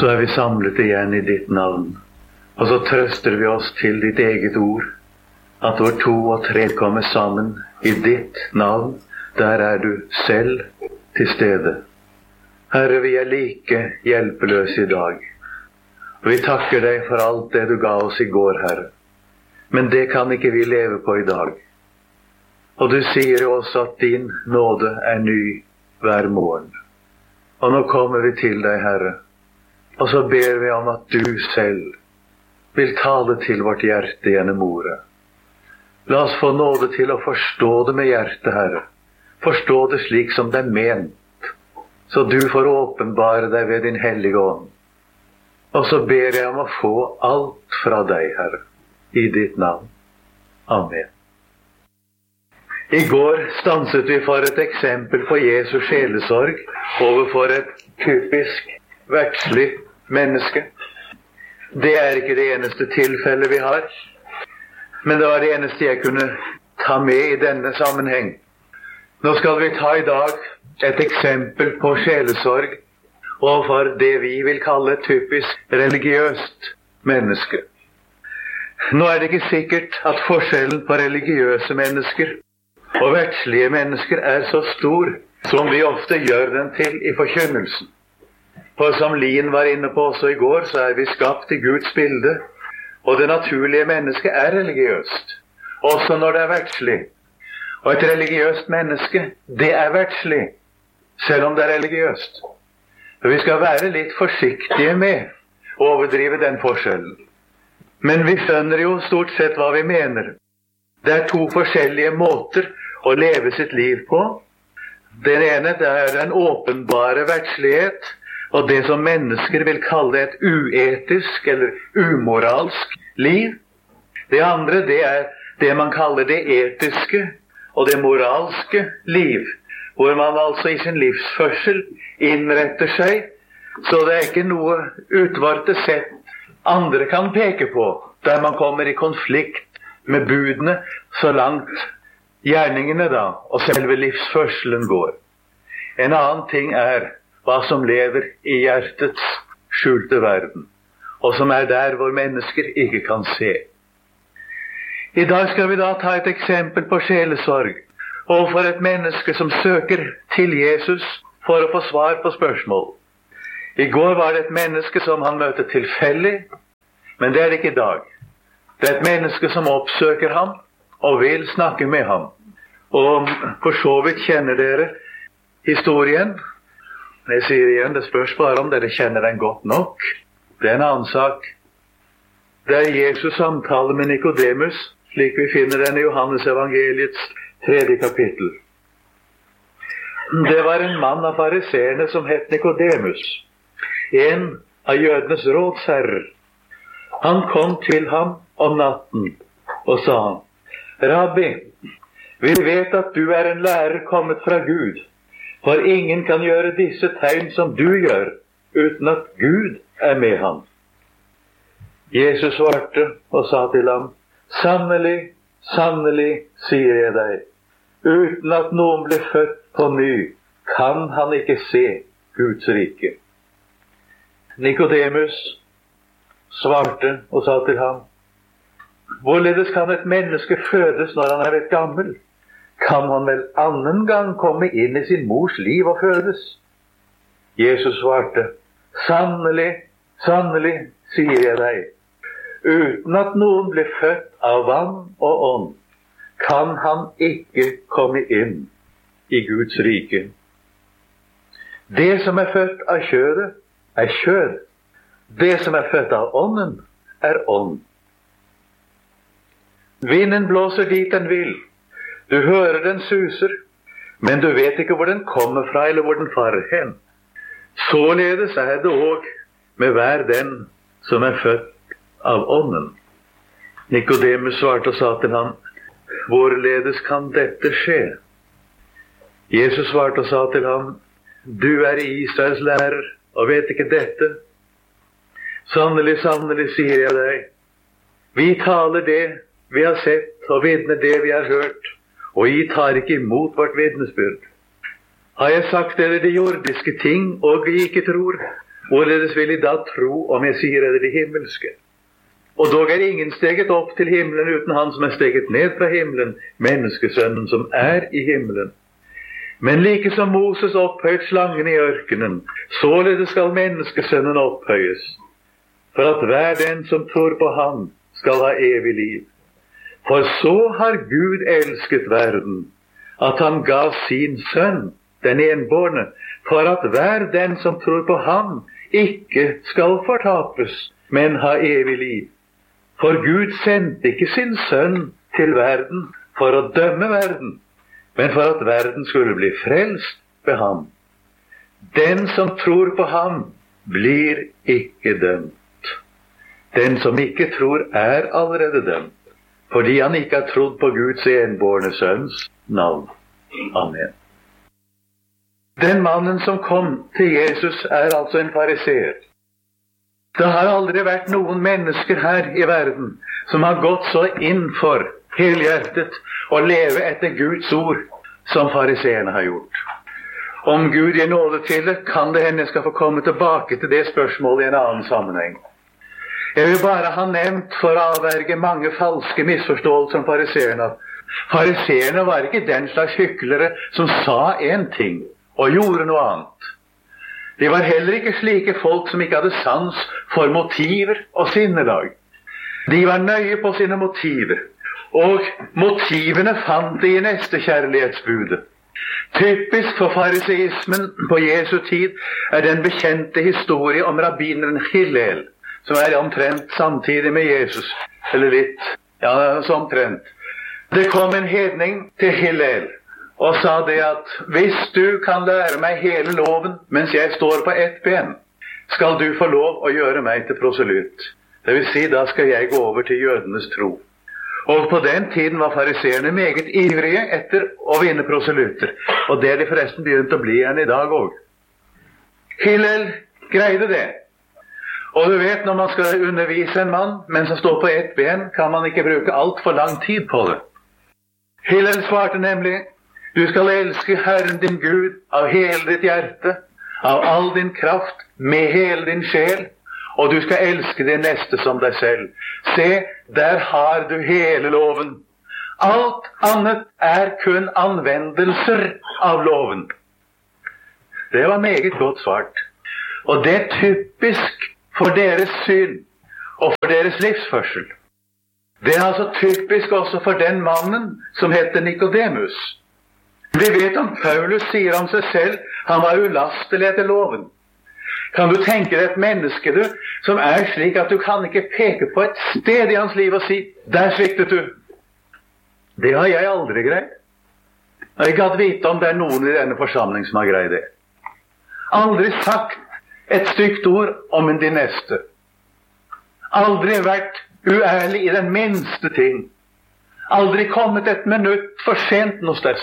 så er vi samlet igjen i ditt navn. Og så trøster vi oss til ditt eget ord, at hvor 2 og 3 kommer sammen i ditt navn, der er du selv til stede. Herre, vi er like hjelpeløse i dag. Og vi takker deg for alt det du ga oss i går, Herre. Men det kan ikke vi leve på i dag. Og du sier jo også at din nåde er ny hver morgen. Og nå kommer vi til deg, Herre, og så ber vi om at du selv vil tale til vårt hjerte gjennom ordet. La oss få nåde til å forstå det med hjertet, Herre. Forstå det slik som det er ment, så du får åpenbare deg ved din hellige ånd. Og så ber jeg om å få alt fra deg, Herre, i ditt navn. Amen. I går stanset vi for et eksempel på Jesu sjelesorg overfor et typisk verdslig menneske. Det er ikke det eneste tilfellet vi har, men det var det eneste jeg kunne ta med i denne sammenheng. Nå skal vi ta i dag et eksempel på sjelesorg overfor det vi vil kalle et typisk religiøst menneske. Nå er det ikke sikkert at forskjellen på religiøse mennesker og verdslige mennesker er så stor som vi ofte gjør den til i forkynnelsen. For som Lien var inne på også i går, så er vi skapt i Guds bilde, og det naturlige mennesket er religiøst, også når det er verdslig. Og et religiøst menneske, det er verdslig, selv om det er religiøst. For vi skal være litt forsiktige med å overdrive den forskjellen. Men vi skjønner jo stort sett hva vi mener. Det er 2 forskjellige måter å leve sitt liv på. Den ene, det er den åpenbare verdslighet, og det som mennesker vil kalle et uetisk eller umoralsk liv. Det andre, det er det man kaller det etiske og det moralske liv, hvor man altså i sin livsførsel innretter seg, så det er ikke noe utvalgte sett andre kan peke på, der man kommer i konflikt med budene, så langt gjerningene da, og selve livsførselen går. En annen ting er hva som lever i hjertets skjulte verden, og som er der hvor mennesker ikke kan se. I dag skal vi da ta et eksempel på sjelesorg overfor et menneske som søker til Jesus for å få svar på spørsmål. I går var det et menneske som han møtte tilfeldig, men det er det ikke i dag. Det er et menneske som oppsøker ham og vil snakke med ham. Og for så vidt kjenner dere historien. Jeg sier igjen, det spørs bare om dere kjenner den godt nok. Det er en annen sak. Det er Jesus samtale med Nikodemus, slik vi finner den i Johannes evangeliets 3. kapittel. Det var en mann av fariseerne som het Nikodemus, en av jødenes rådsherrer. Han kom til ham om natten og sa: Rabbi, vi vet at du er en lærer kommet fra Gud, for ingen kan gjøre disse tegn som du gjør, uten at Gud er med ham. Jesus svarte og sa til ham: Sannelig, sannelig, sier jeg deg, uten at noen blir født på ny, kan han ikke se Guds rike. Nikodemus svarte og sa til ham: Hvorledes kan et menneske fødes når han er blitt gammel? Kan han vel annen gang komme inn i sin mors liv og fødes? Jesus svarte: Sannelig, sannelig, sier jeg deg, uten at noen blir født av vann og ånd, kan han ikke komme inn i Guds rike. Det som er født av kjødet, er kjød. Det som er født av ånden, er ånd. Vinden blåser dit den vil. Du hører den suser, men du vet ikke hvor den kommer fra eller hvor den farer hen. Således er det også med hver den som er født av ånden. Nikodemus svarte og sa til ham: Hvorledes kan dette skje? Jesus svarte og sa til ham: Du er Israels lærer og vet ikke dette. Sannelig, sannelig, sier jeg deg, vi taler det vi har sett og vitner det vi har hørt, og I tar ikke imot vårt vitnesbyrd. Har jeg sagt dere de jordiske ting, og vi ikke tror, Hvorledes vil I da tro om jeg sier dere de himmelske? Og dog ingen steget opp til himmelen uten han som steget ned fra himmelen, menneskesønnen som i himmelen. Men like som Moses opphøyet slangen i ørkenen, således skal menneskesønnen opphøyes, for at hver den som tror på ham skal ha evig liv. For så har Gud elsket verden, at han gav sin sønn, den enbårne, for at hver den som tror på ham ikke skal fortapes, men ha evig liv. For Gud sendte ikke sin sønn til verden for å dømme verden, men for at verden skulle bli frelst ved ham. Den som tror på ham, blir ikke dømt. Den som ikke tror, allerede dømt, fordi han ikke har trodd på Guds enbårne sønns navn. Amen. Den mannen som kom til Jesus altså en fariseer. Det har aldri vært noen mennesker her i verden som har gått så inn for helhjertet å leve etter Guds ord som fariseerne har gjort. Om Gud gir nåde til det, kan det hende jeg skal få komme tilbake til det spørsmålet i en annen sammenheng. Jeg vil bare ha nevnt for å avverge mange falske misforståelser om fariseerne. Fariseerne var ikke den slags hyklere som sa en ting og gjorde noe annet. De var heller ikke slike folk som ikke hadde sans for motiver og sinnelag. De var nøye på sine motiver, og motivene fant de i nestekjærlighetsbudet. Typisk for fariseismen på Jesu tid den bekjente historie om rabbineren Hillel, som omtrent samtidig med Jesus, eller litt, så omtrent. Det kom en hedning til Hillel og sa det at hvis du kan lære meg hele loven mens jeg står på ett ben, skal du få lov å gjøre meg til proselytt. Det vil si, da skal jeg gå over til jødenes tro. Og på den tiden var fariseerne meget ivrige etter å vinne proselytter, og det de forresten begynt å bli igjen i dag også. Hillel greide det. Og du vet, når man skal undervise en mann mens han står på ett ben, kan man ikke bruke alt for lang tid på det. Hillel svarte nemlig: du skal elske Herren din Gud av hele ditt hjerte, av all din kraft, med hele din sjel, og du skal elske din neste som deg selv. Se, der har du hele loven. Alt annet kun anvendelser av loven. Det var meget godt svart. Og det typisk for deres syn og for deres livsførsel. Det altså typisk også for den mannen som heter Nikodemus. Vi vet om Paulus sier om seg selv, han var ulastelig etter loven. Kan du tenke deg et menneske, som slik at du kan ikke peke på et sted i hans liv og si, der sviktet du. Det har jeg aldri greid. Jeg har ikke hatt vite om det noen i denne forsamling som har greid det. Aldri sagt et stygt ord om din neste. Aldri vært uærlig i den minste ting. Aldri kommet et minutt for sent noe sted.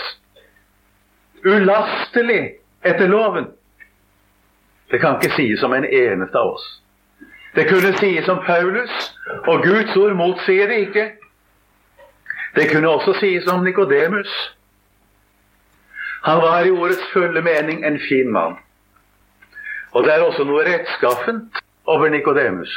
Ulastelig etter loven. Det kan ikke sies om en eneste av oss. Det kunne sies om Paulus, og Guds ord motsier det ikke. Det kunne også sies om Nikodemus. Han var i ordets fulle mening en fin mann. Og det også noe rettskaffent over Nikodemus.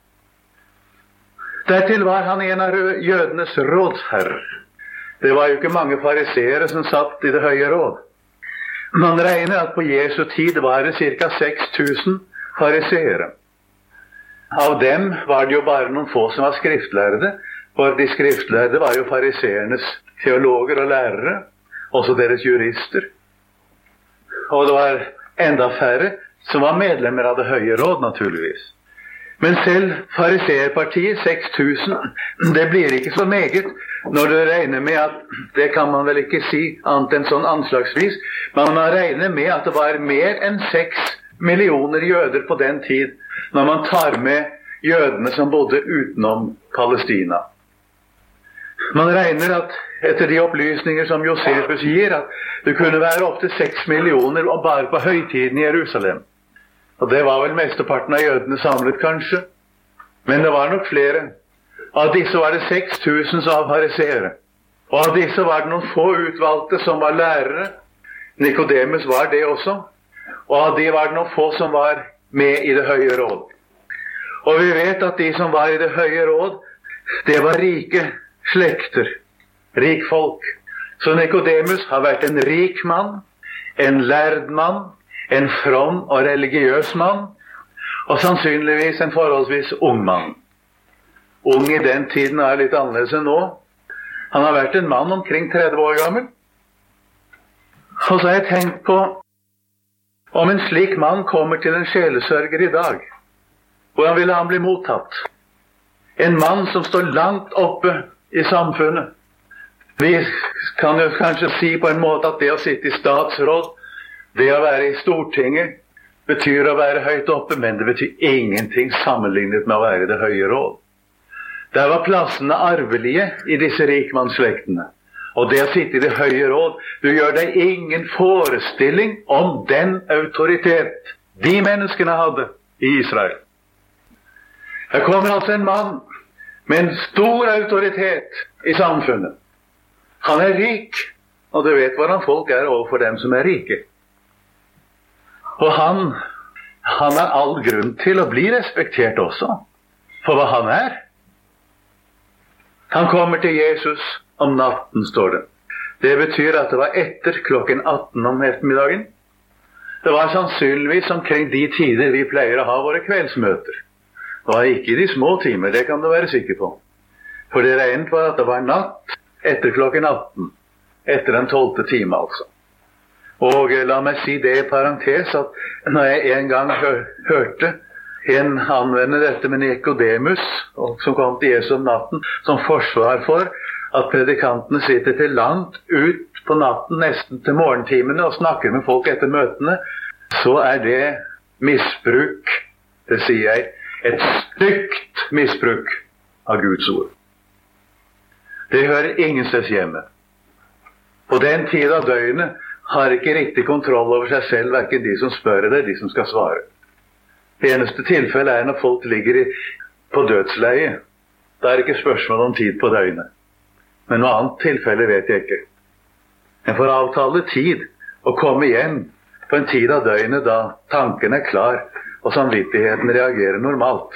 Dertil var han en av jødenes rådsherrer. Det var jo ikke mange fariseere som satt i det høye råd. Man regner at på Jesu tid var det ca. 6000 fariseere. Av dem var det jo bare noen få som var skriftlærde, for de skriftlærde var jo fariseernes teologer og lærere, også deres jurister. Og det var enda færre som var medlemmer av det høye råd, naturligvis. Men selv fariseerpartiet, 6000, det blir ikke så meget når du regner med at, det kan man vel ikke si annet enn sånn anslagsvis, men man regner med at det var mer enn 6 millioner jøder på den tid, når man tar med jødene som bodde utenom Palestina. Man regner at, etter de opplysninger som Josefus gir, at det kunne være opp til 6 millioner bare på høytiden i Jerusalem. Og det var vel mesteparten av jødene samlet, kanskje. Men det var nok flere. Av disse var det 6000 som var fariseere. Og av disse var det noen få utvalgte som var lærere. Nikodemus var det også. Og av de var det noen få som var med i det høye råd. Og vi vet at de som var i det høye råd, det var rike slekter, rik folk. Så Nikodemus har vært en rik mann, en lærd mann, en from og religiøs mann, og sannsynligvis en forholdsvis ung mann. Ung i den tiden er litt annerledes enn nå. Han har vært en mann omkring 30 år gammel. Og så har jeg tenkt på, om en slik mann kommer til en sjelesørger i dag, hvordan ville han bli mottatt? En mann som står langt oppe i samfunnet. Vi kan jo kanskje si på en måte at det å sitte i statsråd, det å være i Stortinget, betyr å være høyt oppe, men det betyr ingenting sammenlignet med å være i det høye råd. Der var plassene arvelige i disse rikmannsslektene. Og det å sitte i det høye råd, du gjør deg ingen forestilling om den autoritet de menneskene hadde i Israel. Her kommer altså en mann med en stor autoritet i samfunnet. Han er rik, og du vet hvordan folk er overfor dem som er rike. Og han har all grunn til å bli respektert også, for hva han er. Han kommer til Jesus om natten, står det. Det betyr at det var etter klokken 18 om ettermiddagen. Det var sannsynligvis omkring de tider vi pleier å ha våre kveldsmøter. Det var ikke i de små timer, det kan du være sikker på. For det regnet var at det var natt etter klokken 18, etter den 12. time altså. Og la meg si det i parentes, at når jeg en gang hørte en anvende dette med Nikodemus, som kom til Jesus om natten, som forsvar for at predikantene sitter til langt ut på natten, nesten til morgentimene, og snakker med folk etter møtene, så er det misbruk, det sier jeg, et stygt misbruk av Guds ord. Det hører ingensteds hjemme. På den tid av døgnet har ikke riktig kontroll over seg selv, hverken de som spør det, de som skal svare. Det eneste tilfellet er når folk ligger på dødsleie. Da er det ikke spørsmål om tid på døgnet. Men noe annet tilfelle vet jeg ikke. En får avtale tid og komme igjen på en tid av døgnet da tanken er klar og samvittigheten reagerer normalt.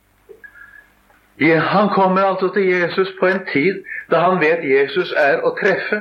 Han kommer altså til Jesus på en tid da han vet Jesus er å treffe.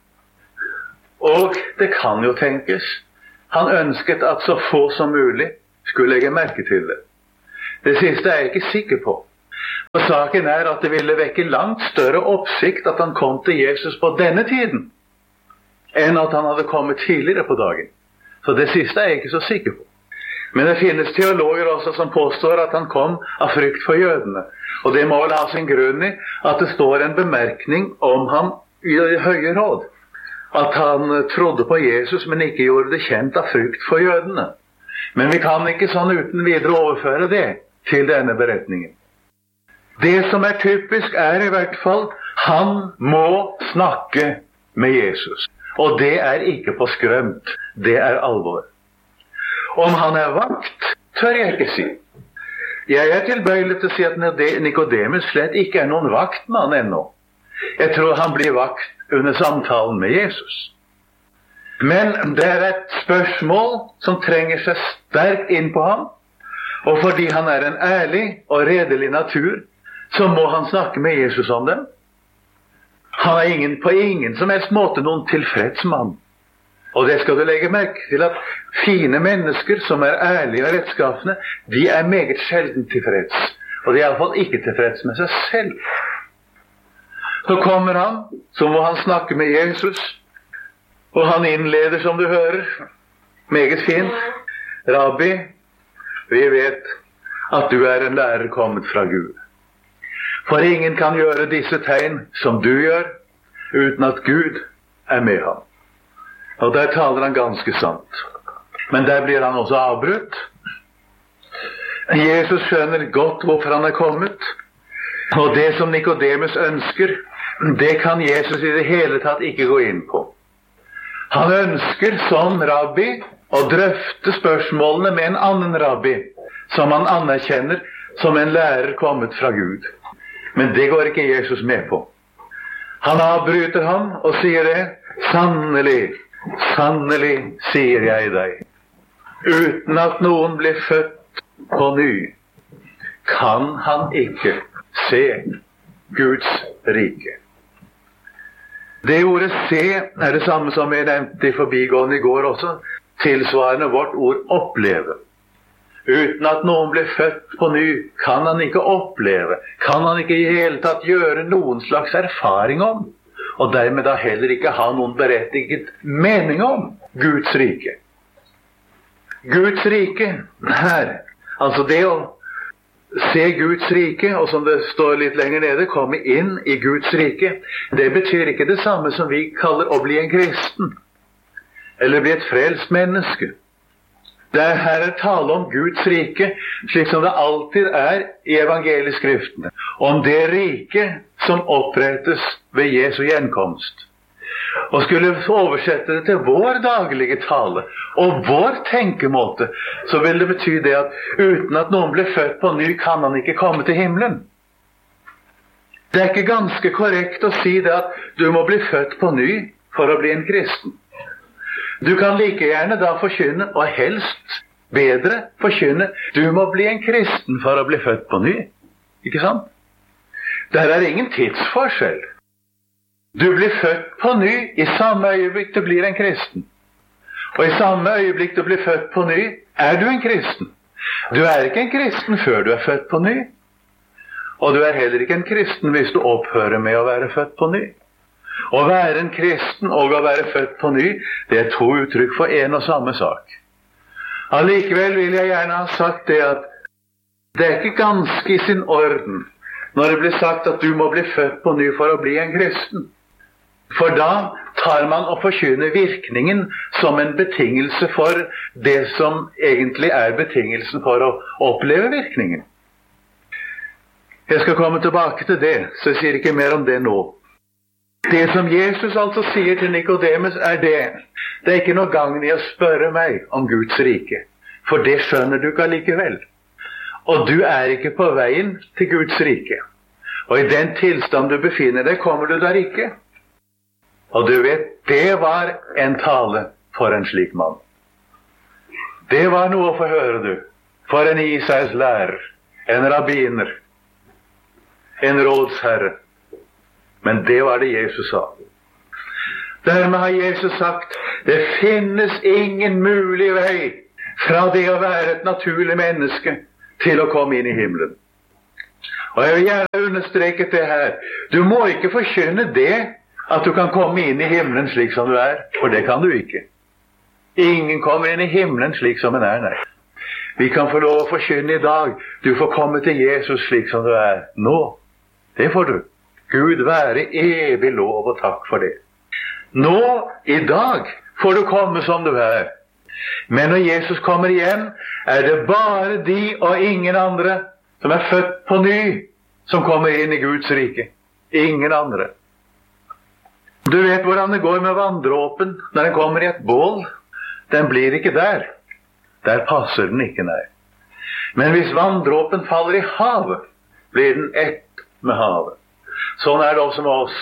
Og det kan jo tenkes, han ønsket at så få som mulig skulle legge merke til det. Det siste er jeg ikke sikker på. For saken er at det ville vekke langt større oppsikt at han kom til Jesus på denne tiden, enn at han hadde kommet tidligere på dagen. Så det siste er jeg ikke så sikker på. Men det finnes teologer også som påstår at han kom av frykt for jødene. Og det må vel ha sin grunn i at det står en bemerkning om ham i det høye råd. At han trodde på Jesus, men ikke gjorde det kjent av frykt for jødene. Men vi kan ikke sånn uten videre overføre det til denne beretningen. Det som er typisk er i hvert fall, han må snakke med Jesus. Og det er ikke på skrømt, det er alvor. Om han er vakt, tør jeg ikke si. Jeg er tilbøyelig til å si at Nikodemus slett ikke er noen vaktmann ennå. Jeg tror han blir vakt under samtalen med Jesus. Men det er et spørsmål som trenger seg sterkt inn på ham, og fordi han er en ærlig og redelig natur, så må han snakke med Jesus om dem. Han er på ingen som helst måte noen tilfreds mann. Og det skal du legge merke til at fine mennesker som er ærlige og rettskaffende, de er meget sjelden tilfreds. Og de er i hvert fall ikke tilfreds med seg selv. Så kommer han, så må han snakke med Jesus, og han innleder, som du hører, meget fint. Rabbi, vi vet at du er en lærer kommet fra Gud. For ingen kan gjøre disse tegn som du gjør, uten at Gud er med ham. Og der taler han ganske sant. Men der blir han også avbrutt. Jesus skjønner godt hvorfor han er kommet. Og det som Nikodemus ønsker, det kan Jesus i det hele tatt ikke gå inn på. Han ønsker som rabbi å drøfte spørsmålene med en annen rabbi, som han anerkjenner som en lærer kommet fra Gud. Men det går ikke Jesus med på. Han avbryter ham og sier det, sannelig, sannelig sier jeg deg, uten at noen blir født på ny, kan han ikke se Guds rike. Det ordet se er det samme som jeg nevnte i forbigående i går også, tilsvarende vårt ord oppleve. Uten at noen blir født på ny, kan han ikke oppleve, kan han ikke i hele tatt gjøre noen slags erfaring om, og dermed da heller ikke ha noen berettiget mening om Guds rike. Guds rike her, altså det å se Guds rike, og som det står litt lenger nede, komme inn i Guds rike, det betyr ikke det samme som vi kaller å bli en kristen, eller bli et frelst menneske. Det er her tale om Guds rike, slik som det alltid er i evangelieskriftene, om det rike som opprettes ved Jesu gjenkomst. Og skulle oversette det til vår daglige tale og vår tenkemåte, så vil det bety det at uten at noen blir født på ny, kan han ikke komme til himmelen. Det er ikke ganske korrekt å si det at du må bli født på ny for å bli en kristen. Du kan like gjerne da forkynne, og helst bedre forkynne, du må bli en kristen for å bli født på ny. Ikke sant? Der er ingen tidsforskjell. Du blir født på ny i samme øyeblikk du blir en kristen. Og i samme øyeblikk du blir født på ny, er du en kristen. Du er ikke en kristen før du er født på ny. Og du er heller ikke en kristen hvis du opphører med å være født på ny. Å være en kristen og å være født på ny, det er to uttrykk for en og samme sak. Allikevel vil jeg gjerne ha sagt det at det er ikke ganske i sin orden når det blir sagt at du må bli født på ny for å bli en kristen. For da tar man og forkynner virkningen som en betingelse for det som egentlig er betingelsen for å oppleve virkningen. Jeg skal komme tilbake til det, så jeg sier ikke mer om det nå. Det som Jesus altså sier til Nikodemus er det er ikke noe gagn i å spørre meg om Guds rike, for det skjønner du ikke allikevel. Og du er ikke på veien til Guds rike. Og i den tilstand du befinner deg, kommer du der ikke. Og du vet, det var en tale for en slik mann. Det var noe å få høre, du. For en Isais lærer, en rabbiner, en rådsherre. Men det var det Jesus sa. Dermed har Jesus sagt, det finnes ingen mulig vei fra det å være et naturlig menneske til å komme inn i himmelen. Og jeg vil gjerne understreke det her. Du må ikke forkynne det at du kan komme inn i himmelen slik som du er, for det kan du ikke. Ingen kommer inn i himmelen slik som en er, nei. Vi kan få lov å forkynne i dag, du får komme til Jesus slik som du er nå. Det får du. Gud være evig lov og takk for det. Nå, i dag, får du komme som du er. Men når Jesus kommer igjen, er det bare de og ingen andre som er født på ny, som kommer inn i Guds rike. Ingen andre. Du vet hvordan det går med vanndråpen når den kommer i et bål. Den blir ikke der. Der passer den ikke, nei. Men hvis vanndråpen faller i havet, blir den ett med havet. Sånn er det også med oss.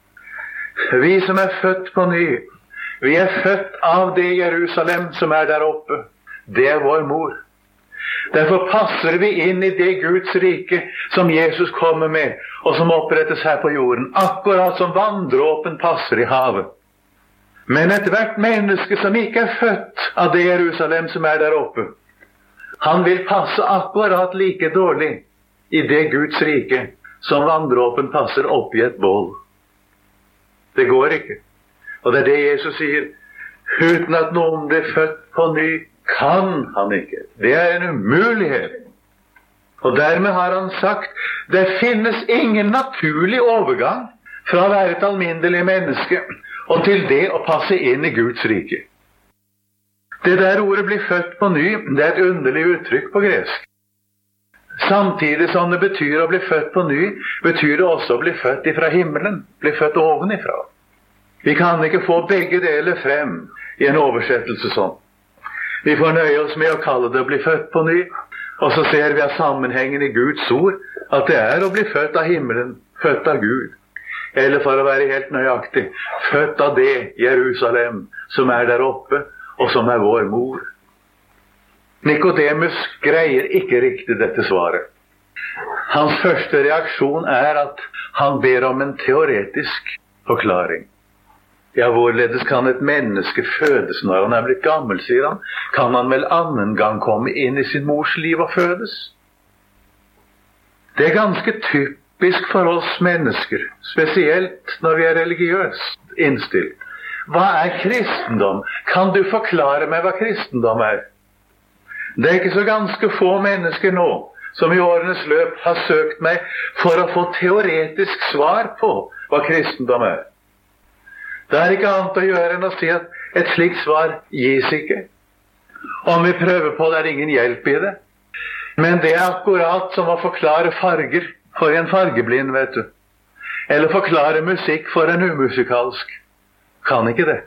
Vi som er født på ny, vi er født av det Jerusalem som er der oppe. Det er vår mor. Derfor passer vi inn i det Guds rike som Jesus kommer med, og som opprettes her på jorden, akkurat som vanndråpen passer i havet. Men ethvert menneske som ikke er født av det Jerusalem som er der oppe, han vil passe akkurat like dårlig i det Guds rike som vanndråpen passer opp i et bål. Det går ikke. Og det er det Jesus sier. Uten at noen blir født på ny, kan han ikke. Det er en umulighet. Og dermed har han sagt, det finnes ingen naturlig overgang fra å være et alminnelig menneske og til det å passe inn i Guds rike. Det der ordet blir født på ny, det er et underlig uttrykk på gresk. Samtidig som det betyr å bli født på ny, betyr det også å bli født ifra himmelen, bli født ovenifra. Vi kan ikke få begge deler frem i en oversettelse sånn. Vi får nøye oss med å kalle det å bli født på ny, og så ser vi av sammenhengen i Guds ord at det er å bli født av himmelen, født av Gud. Eller for å være helt nøyaktig, født av det Jerusalem som er der oppe, og som er vår mor. Nikodemus greier ikke riktig dette svaret. Hans første reaksjon at han ber om en teoretisk forklaring. Ja, hvorledes kan et menneske fødes når han blitt gammel, sier han? Kan han vel annen gang komme inn i sin mors liv og fødes? Det ganske typisk for oss mennesker, spesielt når vi religiøst innstilt. Hva kristendom? Kan du forklare meg hva kristendom Det ikke så ganske få mennesker nå som i årenes løp har søkt meg for å få teoretisk svar på hva kristendom Det ikke annet å gjøre enn å si at et slikt svar gis ikke. Om vi prøver på det ingen hjelp i det. Men det akkurat som å forklare farger for en fargeblind, vet du. Eller forklare musikk for en umusikalsk. Kan ikke det.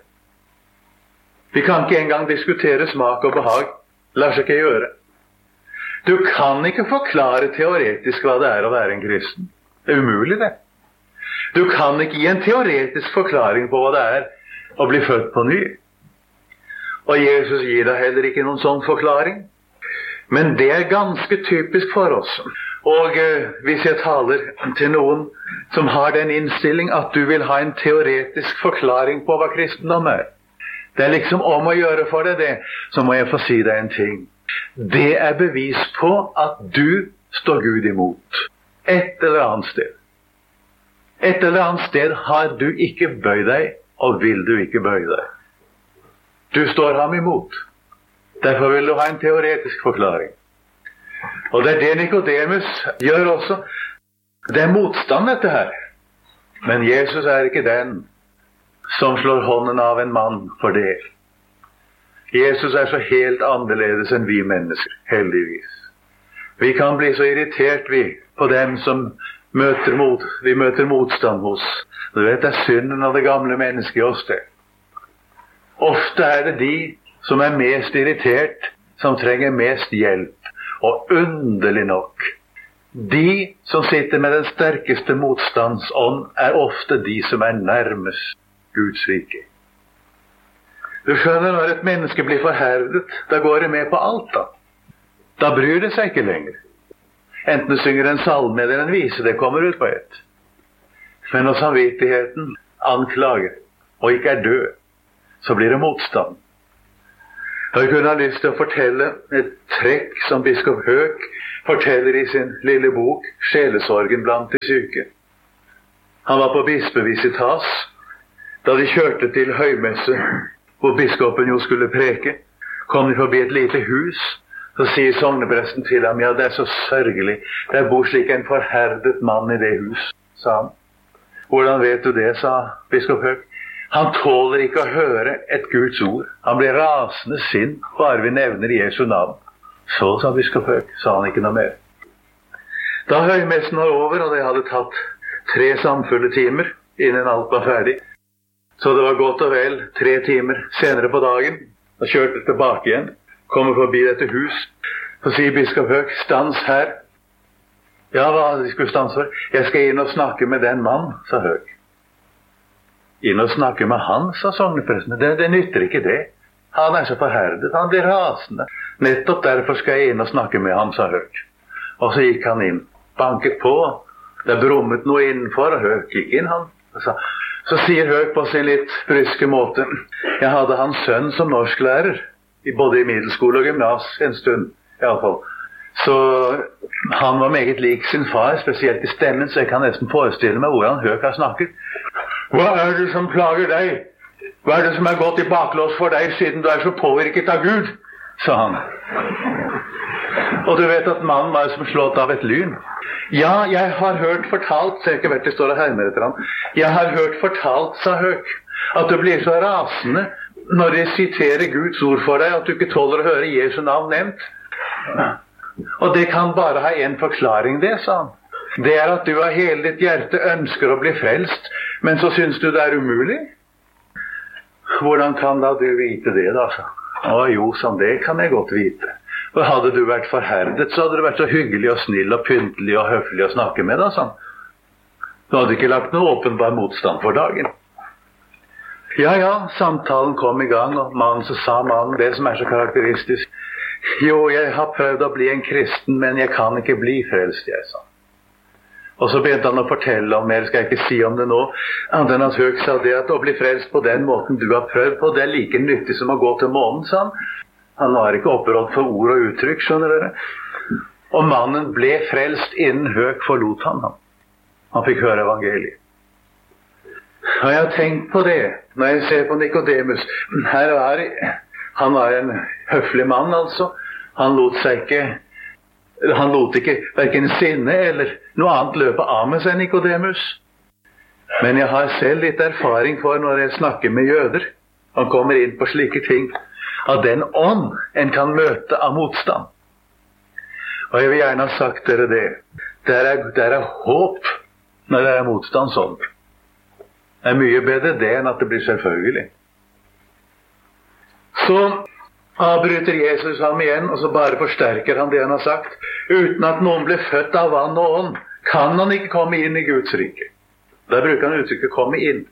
Vi kan ikke engang diskutere smak og behag. Lar seg ikke gjøre. Du kan ikke forklare teoretisk hva det å være en kristen. Det umulig, det. Du kan ikke gi en teoretisk forklaring på hva det å bli født på ny. Og Jesus gir deg heller ikke noen sånn forklaring. Men det ganske typisk for oss. Og hvis jeg taler til noen som har den innstilling at du vil ha en teoretisk forklaring på hva kristendom det liksom om å gjøre for deg det, så må jeg få si deg en ting. Det bevis på at du står Gud imot. Et eller annet sted. Et eller annet sted har du ikke bøyd deg, og vil du ikke bøye deg. Du står ham imot. Derfor vil du ha en teoretisk forklaring. Og det det Nikodemus gjør også. Det motstand dette her. Men Jesus ikke den som slår hånden av en mann for det. Jesus så helt annerledes enn vi mennesker, heldigvis. Vi kan bli så irritert på dem som vi møter motstand hos. Du vet, det synden av det gamle mennesket i oss det. Ofte det de som mest irritert, som trenger mest hjelp. Og underlig nok, de som sitter med den sterkeste motstandsånd, ofte de som nærmest Guds rike. Du skjønner, når et menneske blir forherdet, da går det med på alt da. Da bryr det seg ikke lenger. Enten du synger en salme eller en vise, det kommer ut på ett. Men når samvittigheten anklager, og ikke død, så blir det motstand. Jeg kunne ha lyst til å fortelle et trekk som biskop Høeg forteller i sin lille bok, Sjelesorgen blant de syke. Han var på bispevisitas, da de kjørte til høymesse, hvor biskopen jo skulle preke. Kom de forbi et lite hus, så sier sognepresten til ham, ja, det så sørgelig, det bor slik en forherdet mann i det hus, sa han. Hvordan vet du det, sa biskop Høeg. Han tåler ikke å høre et Guds ord. Han blir rasende sinn, bare vi nevner Jesu navn. Så, sa biskop Høeg, sa han ikke noe mer. Da høymessen var over, og det hadde tatt 3 samfulle timer, innen alt var ferdig, så det var godt og vel 3 timer senere på dagen, og kjørte tilbake igjen, kommer forbi dette hus, så sier biskop Høeg, stans her. Ja, hva de skulle stanse for? Jeg skal inn og snakke med den mann, sa Høeg. Inn og snakke med han, sa sognepresten. Det nytter ikke det. Han så forherdet, han blir rasende. Nettopp derfor skal jeg inn og snakke med ham, sa Høeg. Og så gikk han inn, banket på. Det brummet noe innenfor, og Høeg gikk inn, han. Så sier Høeg på sin litt bryske måte, jeg hadde hans sønn som norsklærer, både i middelskole og gymnas en stund, i alle fall. Så han var meget lik sin far, spesielt i stemmen, så jeg kan nesten forestille meg hvordan Høeg har snakket. Hva det som plager deg? Hva det som gått i baklås for deg, siden du så påvirket av Gud? Sa han. Og du vet at mannen var som slått av et lyn. Ja, jeg har hørt fortalt, så jeg ikke vet det står og hermer etter ham. Jeg har hørt fortalt, sa Høeg, at du blir så rasende når de siterer Guds ord for deg, at du ikke tåler å høre Jesu navn nevnt. Og det kan bare ha en forklaring, det, sa han. Det at du av hele ditt hjerte ønsker å bli frelst, men så synes du det umulig? Hvordan kan da du vite det, da? Å jo, sånn det kan jeg godt vite. For hadde du vært forherdet, så hadde du vært så hyggelig og snill og pyntelig og høflig å snakke med, da, sånn. Du hadde ikke lagt noe åpenbar motstand for dagen. Ja, samtalen kom i gang, og så sa mannen det som så karakteristisk. Jo, jeg har prøvd å bli en kristen, men jeg kan ikke bli frelst, jeg sa. Og så begynte han å fortelle om, mer skal jeg ikke si om det nå, annet enn at Høeg sa det at å bli frelst på den måten du har prøvd på, det er like nyttig som å gå til månen, sa han. Han var ikke opprådt for ord og uttrykk, skjønner dere. Og mannen ble frelst innen Høeg forlot han. Han fikk høre evangeliet. Og jeg har tenkt på det, når jeg ser på Nikodemus. Han var en høflig mann, altså. Han lot ikke hverken sinne eller noe annet løpe av med seg, Nikodemus. Men jeg har selv litt erfaring for når jeg snakker med jøder, og kommer inn på slike ting, av den ånd en kan møte av motstand. Og jeg vil gjerne ha sagt dere det. Det er håp når det er motstand sånn. Det er mye bedre det enn at det blir selvfølgelig. Så avbryter Jesus ham igjen, og så bare forsterker han det han har sagt. Uten at noen blir født av vann og ånd, kan han ikke komme inn i Guds rike. Der bruker han uttrykket 'komme inn'.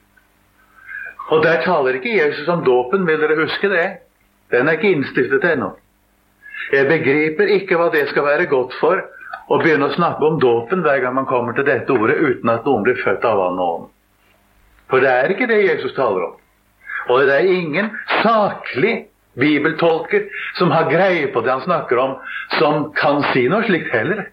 Og der taler ikke Jesus om dåpen, vil dere huske det? Den er ikke innstiftet ennå. Jeg begriper ikke hva det skal være godt for å begynne å snakke om dåpen hver gang man kommer til dette ordet, uten at noen blir født av vann og ånd. For det er ikke det Jesus taler om. Og det er ingen saklig bibeltolker som har greie på det han snakker om, som kan si noe slikt heller.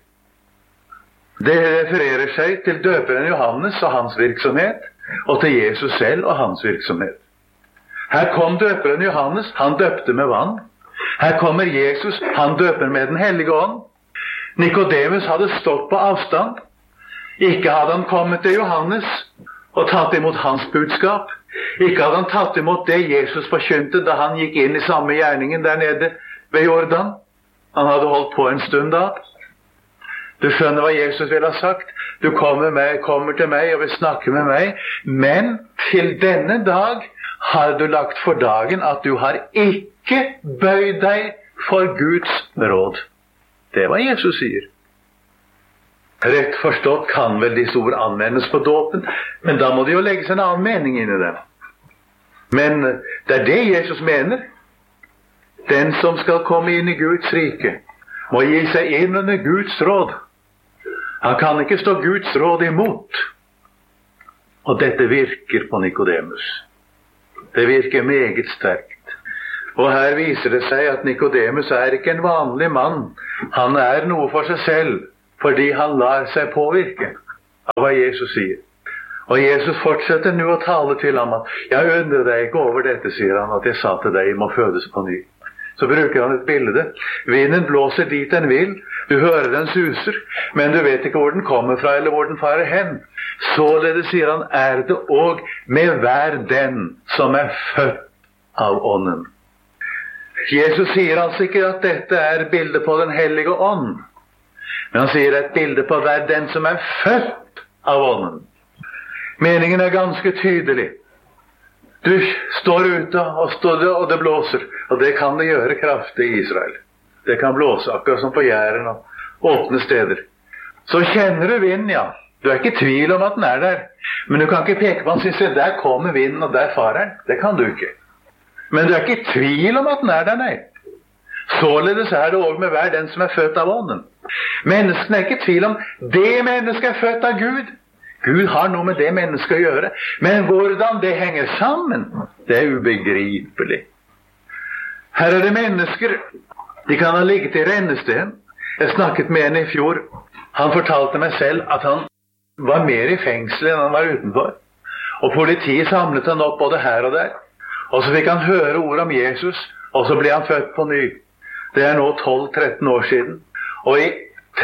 Det refererer seg til døperen Johannes og hans virksomhet, og til Jesus selv og hans virksomhet. Her kom døperen Johannes, han døpte med vann. Her kommer Jesus, han døper med den hellige ånd. Nikodemus hadde stått på avstand. Ikke hadde han kommet til Johannes og tatt imot hans budskap. Ikke hadde han tatt imot det Jesus forkynte da han gikk inn i samme gjerningen der nede ved Jordan. Han hadde holdt på en stund da. Du skjønner hva Jesus ville ha sagt. Du kommer til meg og vil snakke med meg, men til denne dag har du lagt for dagen at du har ikke bøyd deg for Guds råd. Det er hva Jesus sier. Rett forstått kan vel disse ord anvendes på dåpen, men da må det jo legges en annen mening inn i dem. Men det er det Jesus mener. Den som skal komme inn i Guds rike, må gi seg inn under Guds råd. Han kan ikke stå Guds råd imot. Og dette virker på Nikodemus. Det virker meget sterkt. Og her viser det seg at Nikodemus er ikke en vanlig mann. Han er noe for seg selv, fordi han lar seg påvirke av hva Jesus sier. Og Jesus fortsetter nå å tale til ham at «Jeg undrer deg ikke over dette», sier han, «at jeg sa til deg, jeg må fødes på ny». Så bruker han et bilde. Vinden blåser dit den vil, du hører den suser, men du vet ikke hvor den kommer fra eller hvor den farer hen. Således, sier han, er det også med hver den som er født av ånden. Jesus sier altså ikke at dette er bildet på den hellige ånd, men han sier et bilde på hver den som er født av ånden. Meningen er ganske tydelig. Du står ute og det blåser, og det kan det gjøre kraftig i Israel. Det kan blåse akkurat som på Jæren og åpne steder. Så kjenner du vinden, ja. Du er ikke i tvil om at den er der, men du kan ikke peke på den og si, der kommer vinden og der farer den. Det kan du ikke. Men du er ikke i tvil om at den er der, nei. Således er det også med hver den som er født av ånden. Menneskene er ikke i tvil om det mennesket er født av Gud. Gud har noe med det mennesket å gjøre. Men hvordan det henger sammen, det er ubegripelig. Her er det mennesker, de kan ha ligget i rennestein. Jeg snakket med en i fjor. Han fortalte meg selv at han var mer i fengsel enn han var utenfor. Og politiet samlet han opp både her og der. Og så fikk han høre ord om Jesus, og så ble han født på ny. Det er nå 12-13 år siden. Og i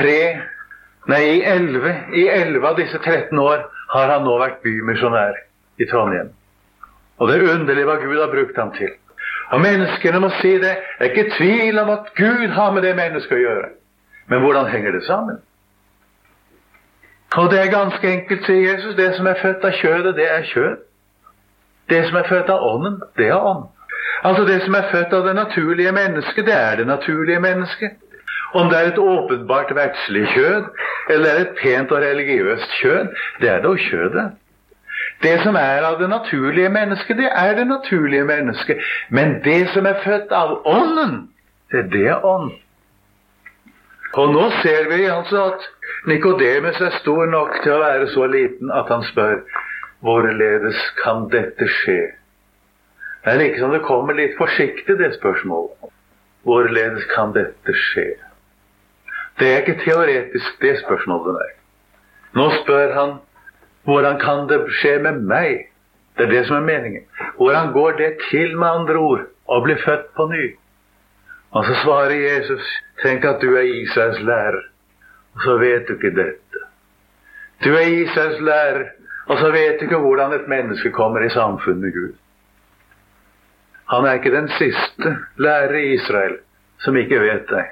11 av disse 13 år har han nå vært bymisjonær i Trondheim. Og det er underlig hva Gud har brukt ham til. Og menneskene må si det. Det er ikke tvil om at Gud har med det mennesket å gjøre. Men hvordan henger det sammen? Og det er ganske enkelt, sier Jesus. Det som er født av kjødet, det er kjød. Det som er født av ånden, det er ånd. Altså det som er født av det naturlige mennesket, det er det naturlige mennesket. Om det er et åpenbart verdslig kjød, eller er et pent og religiøst kjød, det er da kjødet. Det som er av det naturlige mennesket, det er det naturlige mennesket. Men det som er født av ånden, Det er ånd. Og nå ser vi altså at Nikodemus er stor nok til å være så liten at han spør, hvorledes kan dette skje? Det er liksom det kommer litt forsiktig, det spørsmålet. Hvorledes kan dette skje? Det er ikke teoretisk det spørsmålet der. Nå spør han, hvordan kan det skje med meg? Det er det som er meningen. Hvordan går det til, med andre ord, å bli født på ny? Og så svarer Jesus, tenk at du er Israels lærer, og så vet du ikke dette. Du er Israels lærer, og så vet du ikke hvordan et menneske kommer i samfunn med Gud. Han er ikke den siste lærer i Israel som ikke vet deg.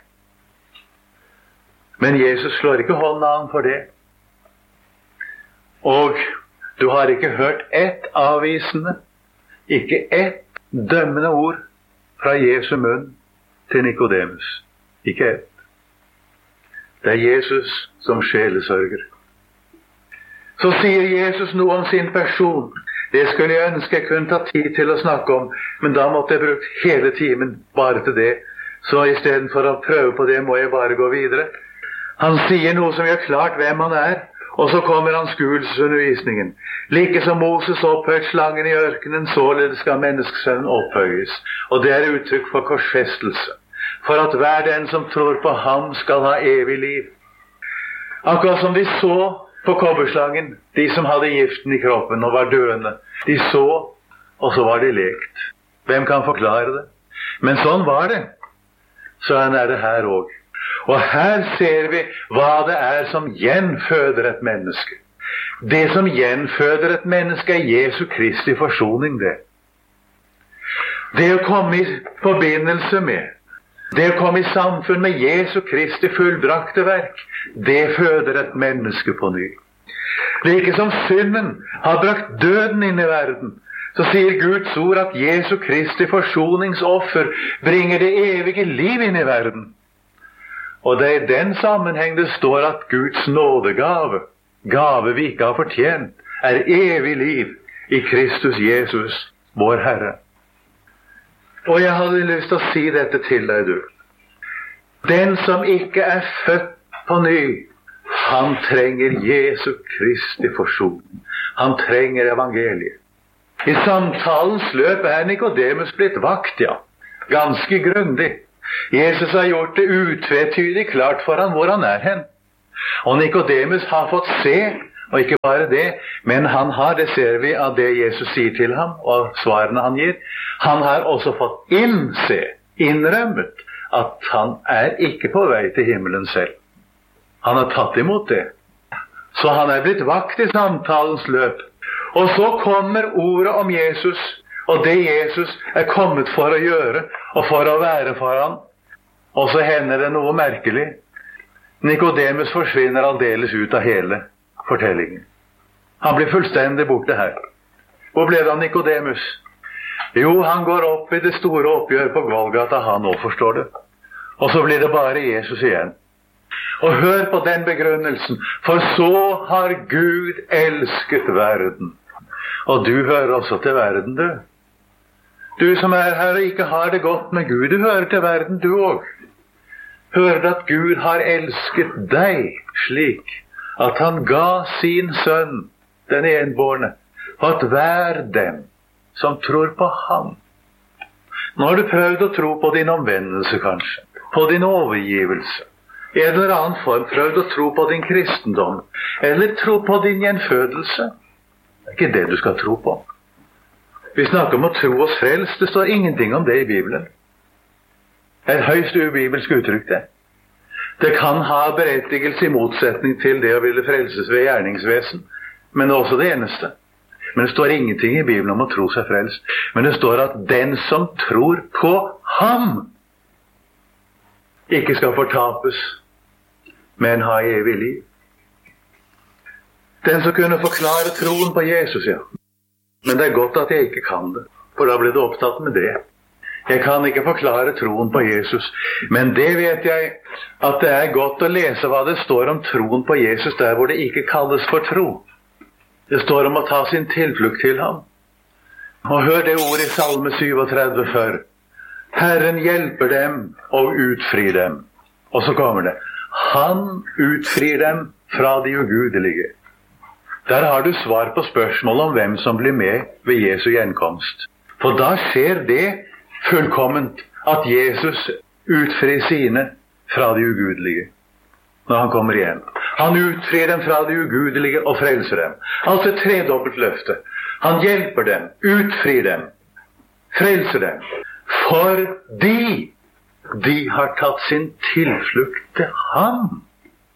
Men Jesus slår ikke hånda an for det. Og du har ikke hørt ett avvisende, ikke ett dømmende ord fra Jesu munn til Nikodemus. Ikke ett. Det er Jesus som sjelesørger. Så sier Jesus noe om sin person. Det skulle jeg ønske jeg kunne ta tid til å snakke om, men da måtte jeg bruke hele timen bare til det. Så i stedet for å prøve på det, må jeg bare gå videre. Han sier noe som gjør klart hvem han er, og så kommer anskuelsesundervisningen. Like som Moses opphøyt slangen i ørkenen, således skal menneskesønnen opphøyes. Og det er uttrykk for korsfestelse. For at hver den som tror på ham skal ha evig liv. Akkurat som de så på kobberslangen, de som hadde giften i kroppen og var døende. De så, og så var de lekt. Hvem kan forklare det? Men sånn var det. Sånn er det her også. Og her ser vi hva det er som gjenføder et menneske. Det som gjenføder et menneske er Jesu Kristi forsoning, det. Det å komme i forbindelse med, det å komme i samfunn med Jesu Kristi fullbrakte verk, det føder et menneske på ny. Like som synden har brakt døden inn i verden, så sier Guds ord at Jesu Kristi forsoningsoffer bringer det evige liv inn i verden. Og det er i den sammenheng det står at Guds nådegave, gave vi ikke har fortjent, er evig liv i Kristus Jesus, vår Herre. Og jeg hadde lyst til å si dette til deg, du. Den som ikke er født på ny, han trenger Jesu Kristi forsoning. Han trenger evangeliet. I samtalens løp er Nikodemus blitt vakt, ja. Ganske grundig. Jesus har gjort det utvetydig klart for han hvor han er hen. Og Nikodemus har fått se, og ikke bare det, men han har, det ser vi av det Jesus sier til ham, og svarene han gir, han har også fått innrømmet, at han er ikke på vei til himmelen selv. Han har tatt imot det. Så han er blitt vakt i samtalens løp. Og så kommer ordet om Jesus, og det Jesus er kommet for å gjøre, og for å være for ham. Og så hender det noe merkelig. Nikodemus forsvinner aldeles ut av hele fortellingen. Han blir fullstendig borte her. Hvor ble det av Nikodemus? Jo, han går opp i det store oppgjør på Golgata, han også forstår det. Og så blir det bare Jesus igjen. Og hør på den begrunnelsen. For så har Gud elsket verden. Og du hører også til verden, du. Du som er her og ikke har det godt med Gud, du hører til verden, du også. Hører at Gud har elsket deg slik at han ga sin sønn, den enbårne, for at hver dem som tror på ham. Nå har du prøvd å tro på din omvendelse, kanskje, på din overgivelse, i en eller annen form prøvd å tro på din kristendom, eller tro på din gjenfødelse. Det er ikke det du skal tro på. Vi snakker om å tro oss frelst. Det står ingenting om det i Bibelen. Det er et høyst ubibelsk uttrykk, det. Det kan ha berettigelse i motsetning til det å ville frelses ved gjerningsvesen, men det er også det eneste. Men det står ingenting i Bibelen om å tro seg frelst. Men det står at den som tror på ham ikke skal fortapes, men ha evig liv. Den som kunne forklare troen på Jesus, ja. Men det er godt at jeg ikke kan det, for da ble det opptatt med det. Jeg kan ikke forklare troen på Jesus, men det vet jeg at det er godt å lese hva det står om troen på Jesus der hvor det ikke kalles for tro. Det står om å ta sin tilflukt til ham. Og hør det ordet i Salme 37 før. Herren hjelper dem og utfrir dem. Og så kommer det: Han utfrir dem fra de ugudelige. Der har du svar på spørsmålet om hvem som blir med ved Jesu gjenkomst. For da skjer det fullkomment at Jesus utfrir sine fra de ugudelige når han kommer igjen. Han utfrir dem fra de ugudelige og frelser dem. Altså et tredobbelt løfte. Han hjelper dem, utfrir dem, frelser dem, fordi de har tatt sin tilflukt til ham.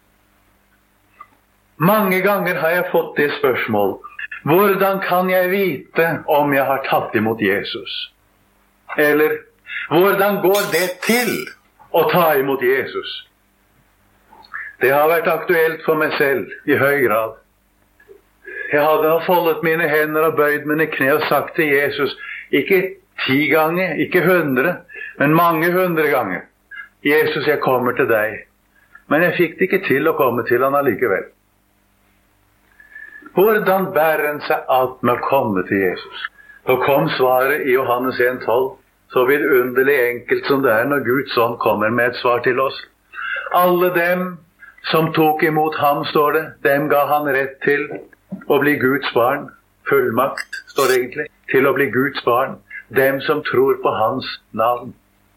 Mange ganger har jeg fått det spørsmål: hvordan kan jeg vite om jeg har tatt imot Jesus? Eller, hvordan går det til å ta imot Jesus? Det har vært aktuelt for meg selv i høy grad. Jeg hadde foldet mine hender og bøyd mine kne og sagt til Jesus, ikke 10 ganger, ikke 100, men mange 100 ganger: Jesus, jeg kommer til deg. Men jeg fikk det ikke til å komme til han allikevel. Hvordan bærer en seg alt med å komme til Jesus? Så kom svaret i Johannes 1,12, så vidunderlig enkelt som det er når Guds ånd kommer med et svar til oss. Alle dem som tok imot ham, står det, dem ga han rett til å bli Guds barn. Fullmakt, står det egentlig, til å bli Guds barn. Dem som tror på hans navn.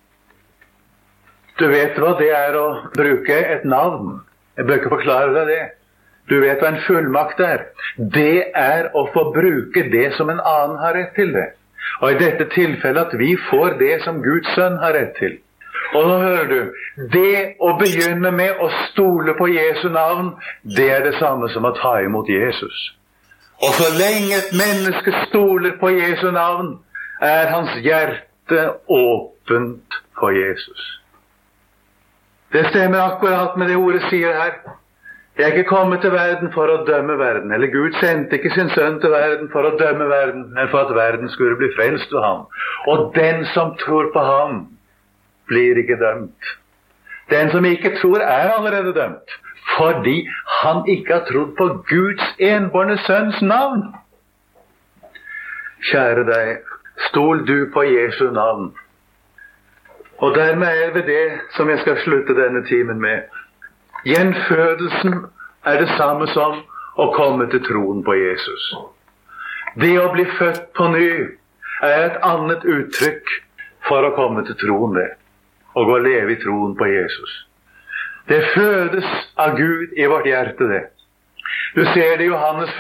Du vet hva det er å bruke et navn. Jeg bør ikke forklare deg det. Du vet hva en fullmakt er. Det er å få bruke det som en annen har rett til det. Og i dette tilfellet at vi får det som Guds sønn har rett til. Og nå hører du, det å begynne med å stole på Jesu navn, det er det samme som å ta imot Jesus. Og så lenge et menneske stoler på Jesu navn, er hans hjerte åpent for Jesus. Det stemmer akkurat med det ordet sier her. Jeg er ikke kommet til verden for å dømme verden, eller Gud sendte ikke sin sønn til verden for å dømme verden, men for at verden skulle bli frelst ved ham. Og den som tror på ham, blir ikke dømt. Den som ikke tror, er allerede dømt, fordi han ikke har trodd på Guds enbårne sønns navn. Kjære deg, stol du på Jesu navn. Og dermed er det det som jeg skal slutte denne timen med. Gjenfødelsen er det samme som å komme til troen på Jesus. Det å bli født på ny er et annet uttrykk for å komme til troen ved, og gå og leve i troen på Jesus. Det fødes av Gud i vårt hjerte, det. Du ser det i Johannes